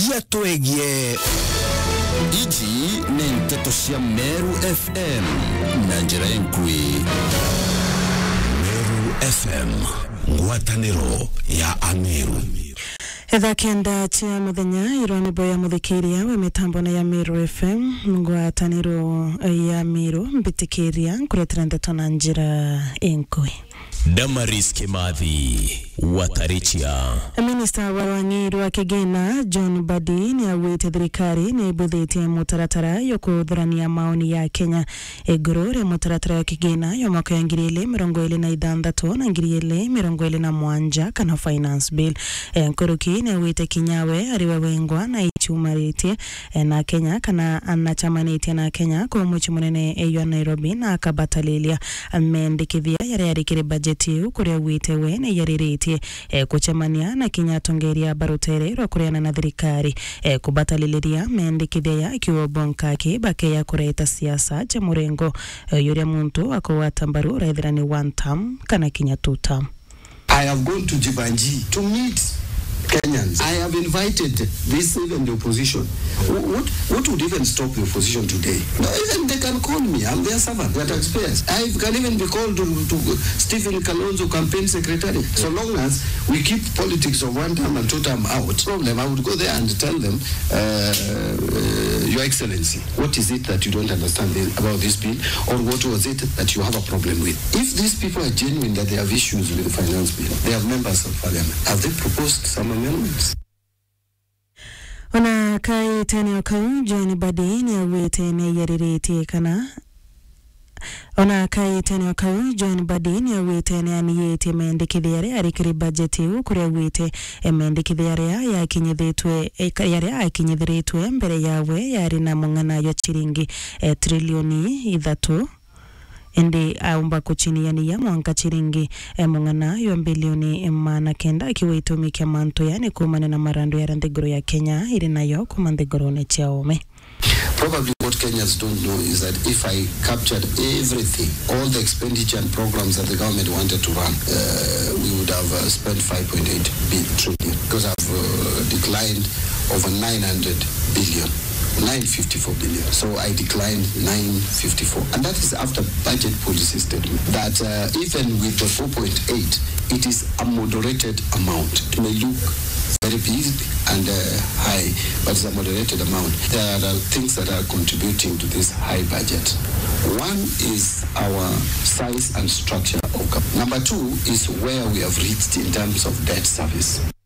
yatwegie Iji ni Nteto cia Meru FM na njira enkui. Meru FM, ngwataniro ya Ameru. Etha kenda tia muthenya ironi boya muthikiria we mitambo na ya Meru FM ngwataniro ya Meru mbitikiria kuretera ndeto na njira enkui. Damaris Kimathi Watarichia. Minister wa Wangiru wa Kigina John Badi ni awite thirikari ni buthite mutaratara yo kuthurania maoni ya Kenya iguru ria mutaratara ya Kigina yo mwaka wa 2026 na 2027 kana finance bill nkuruki ni awite Kinyawe ariwe wengwa na ichumarite na Kenya kana anachamanite na Kenya kwa muchi munene eyo Nairobi na akabatalilia amendikithia yarikire bajeti kuria witewe na yaririte kuchamania na Kenya tongeria barutere ro kuriana na thirikari kubataliliria mendikithia ikiwa bonkake bake ya kureta siasa cha murengo yuria muntu akowata mbaru raithira ni one term kana Kenya two term. I have gone to Jibanji to meet Kenyans. I have invited this even the opposition. What would even stop the opposition today? No, even they can call me. I'm their servant. They are taxpayers. I can even be called to Stephen Kalonzo campaign secretary. So long as we keep politics of one term and two term out, problem. I would go there and tell them, Your Excellency, what is it that you don't understand about this bill, or what was it that you have a problem with? If these people are genuine that they have issues with the finance bill, they have members of parliament. Have they proposed some amendments? Ona kai tani okau John Badi ni awite ne yaririte kana Ona kai tani okau John Badi ni awite ne aniyete mendikithiare arikiri budget yu kuria wite mendikithiare ya kinyithitwe yare akinyithiritwe mbere yawe yari na mungana yo chiringi trilioni 3 indi aumba kuchini yani ya mwanga chiringi mungana yo bilioni mana kenda ikiwa itumike manto yani kumane na marando ya randigoro ya Kenya ili nayo kumandegoro ne chiaome. Probably what Kenyans don't know is that if I captured everything, all the expenditure and programs that the government wanted to run, we would have spent 5.8 trillion because I've declined over 900 billion. 954 billion. So I declined 954. And that is after budget policy statement. That even with the 4.8, it is a moderated amount. It may look very big and high, but it's a moderated amount. There are things that are contributing to this high budget. One is our size and structure of government. Number two is where we have reached in terms of debt service.